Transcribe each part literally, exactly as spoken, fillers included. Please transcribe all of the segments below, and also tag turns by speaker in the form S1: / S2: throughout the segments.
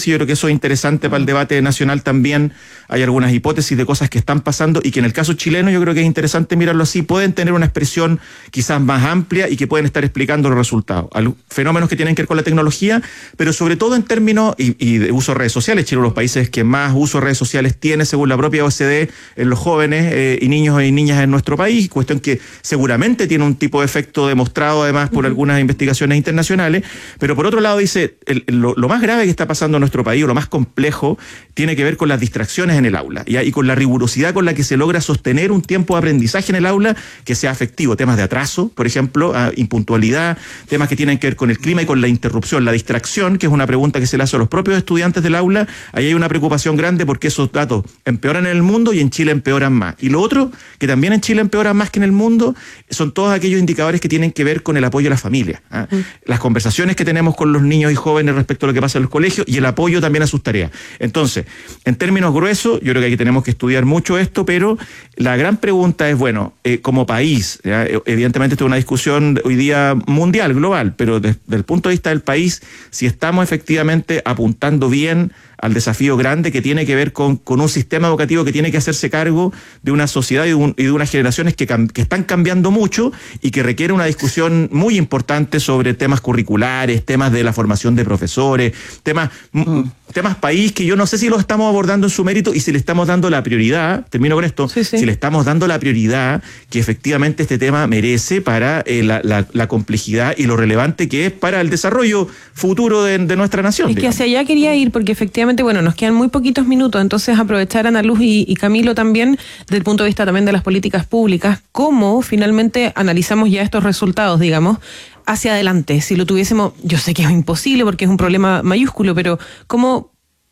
S1: hipótesis, yo creo que eso es interesante para el debate nacional también. Hay algunas hipótesis de cosas que están pasando y que en el caso chileno yo creo que es interesante mirarlo así. Pueden tener una expresión quizás más amplia y que pueden estar explicando los resultados. Fenómenos que tienen que ver con la tecnología, pero sobre todo en términos y, y de uso de redes sociales. Chile es uno de los países que más uso de redes sociales tiene, según la propia O E C D, en los jóvenes eh, y niños y niñas en nuestro país, cuestión que seguramente tiene un tipo de efecto demostrado además por uh-huh. algunas investigaciones internacionales, pero por otro lado dice, el, lo, lo más grave que está pasando en nuestro país, o lo más complejo, tiene que ver con las distracciones en el aula y, y con la rigurosidad con la que se logra sostener un tiempo de aprendizaje en el aula que sea efectivo. Temas de atraso, por ejemplo, uh, impuntualidad, temas que tienen que ver con el clima y con la interrupción, la distracción, que es una pregunta que se le hace a los propios estudiantes del aula. Ahí hay una preocupación grande porque esos datos empeoran en el mundo y en Chile empeoran más. Y lo otro, que también en Chile empeora más que en el mundo, son todos aquellos indicadores que tienen que ver con el apoyo a la familia. ¿eh? Mm. Las conversaciones que tenemos con los niños y jóvenes respecto a lo que pasa en los colegios y el apoyo también a sus tareas. Entonces, en términos gruesos, yo creo que aquí tenemos que estudiar mucho esto, pero la gran pregunta es, bueno, eh, como país, ¿ya? Evidentemente esto es una discusión hoy día mundial, global, pero desde el punto de vista del país, si estamos efectivamente apuntando bien al desafío grande que tiene que ver con, con un sistema educativo que tiene que hacerse cargo de una sociedad y de, un, y de unas generaciones que, que están cambiando mucho y que requiere una discusión muy importante sobre temas curriculares, temas de la formación de profesores, temas, mm. temas país que yo no sé si los estamos abordando en su mérito y si le estamos dando la prioridad, termino con esto, sí, sí. si le estamos dando la prioridad que efectivamente este tema merece para eh, la, la, la complejidad y lo relevante que es para el desarrollo futuro de, de nuestra nación.
S2: Es
S1: digamos.
S2: que hacia allá quería ir porque efectivamente bueno, nos quedan muy poquitos minutos, entonces aprovechar Ana Luz y, y Camilo también, desde el punto de vista también de las políticas públicas, cómo finalmente analizamos ya estos resultados, digamos, hacia adelante. Si lo tuviésemos, yo sé que es imposible porque es un problema mayúsculo, pero cómo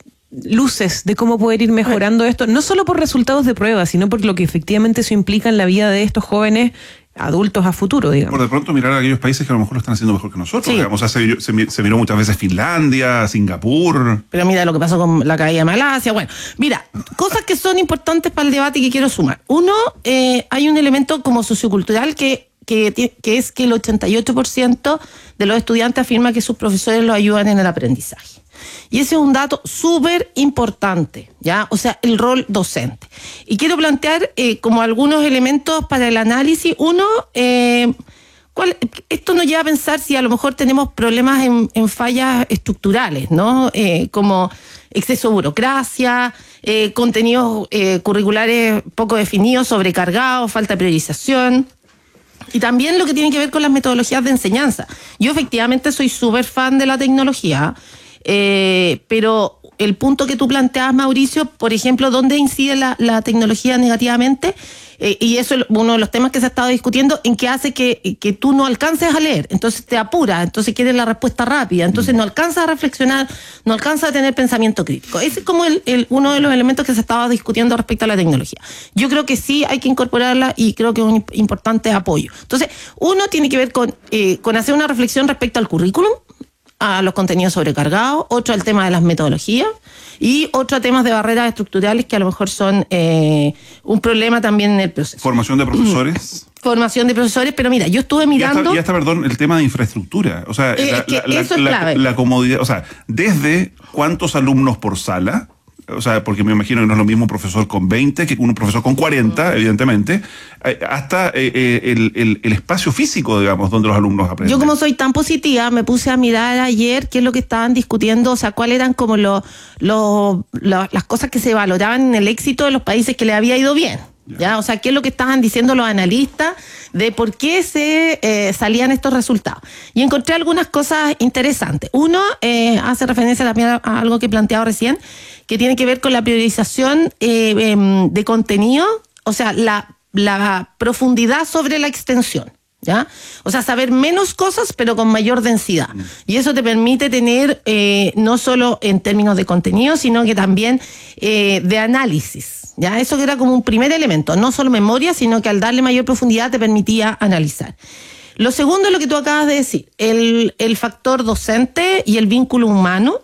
S2: luces de cómo poder ir mejorando esto, no solo por resultados de prueba, sino por lo que efectivamente eso implica en la vida de estos jóvenes adultos a futuro, digamos.
S3: Por de pronto mirar a aquellos países que a lo mejor lo están haciendo mejor que nosotros.
S2: Sí.
S3: Digamos, o sea, se, se, se miró muchas veces Finlandia, Singapur.
S4: Pero mira lo que pasó con la caída de Malasia. Bueno, mira, cosas que son importantes para el debate y que quiero sumar. Uno, eh, hay un elemento como sociocultural que, que, que es que el ochenta y ocho por ciento de los estudiantes afirma que sus profesores los ayudan en el aprendizaje. Y ese es un dato súper importante, ¿ya? O sea, el rol docente. Y quiero plantear eh, como algunos elementos para el análisis. Uno, eh, ¿cuál, esto nos lleva a pensar si a lo mejor tenemos problemas en, en fallas estructurales, ¿no? Eh, como exceso de burocracia, eh, contenidos eh, curriculares poco definidos, sobrecargados, falta de priorización. Y también lo que tiene que ver con las metodologías de enseñanza. Yo efectivamente soy súper fan de la tecnología, Eh, pero el punto que tú planteabas, Mauricio, por ejemplo, ¿dónde incide la, la tecnología negativamente? Eh, y eso es uno de los temas que se ha estado discutiendo, en que hace que, que tú no alcances a leer, entonces te apuras, entonces quieres la respuesta rápida, entonces no alcanzas a reflexionar, no alcanzas a tener pensamiento crítico. Ese es como el, el, uno de los elementos que se estaba discutiendo respecto a la tecnología. Yo creo que sí hay que incorporarla y creo que es un importante apoyo. Entonces, uno tiene que ver con, eh, con hacer una reflexión respecto al currículum, a los contenidos sobrecargados, otro al tema de las metodologías y otro a temas de barreras estructurales que a lo mejor son eh, un problema también en el proceso.
S3: Formación de profesores.
S4: Formación de profesores, pero mira, yo estuve mirando...
S3: Y hasta, y hasta perdón, el tema de infraestructura. O sea,
S4: eh,
S3: la,
S4: que
S3: la,
S4: eso
S3: la,
S4: es clave.
S3: La, la comodidad, o sea, desde cuántos alumnos por sala. O sea, porque me imagino que no es lo mismo un profesor con veinte que un profesor con cuarenta, evidentemente, hasta eh, el, el, el espacio físico, digamos, donde los alumnos aprenden.
S4: Yo, como soy tan positiva, me puse a mirar ayer qué es lo que estaban discutiendo, o sea, cuáles eran como lo, lo, lo, las cosas que se valoraban en el éxito de los países que les había ido bien. Ya. ¿Ya? O sea, qué es lo que estaban diciendo los analistas de por qué se eh, salían estos resultados. Y encontré algunas cosas interesantes. Uno, eh, hace referencia también a, a algo que he planteado recién, que tiene que ver con la priorización eh, eh, de contenido, o sea, la, la profundidad sobre la extensión. ¿Ya? O sea, saber menos cosas, pero con mayor densidad. Mm. Y eso te permite tener, eh, no solo en términos de contenido, sino que también eh, de análisis. ¿Ya? Eso era como un primer elemento, no solo memoria, sino que al darle mayor profundidad te permitía analizar. Lo segundo es lo que tú acabas de decir, el, el factor docente y el vínculo humano,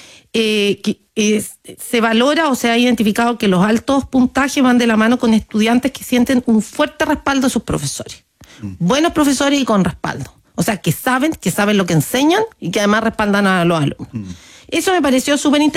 S4: eh, que es, se valora o se ha identificado que los altos puntajes van de la mano con estudiantes que sienten un fuerte respaldo de sus profesores. Buenos profesores y con respaldo. O sea, que saben, que saben lo que enseñan y que además respaldan a los alumnos. Mm. Eso me pareció súper interesante.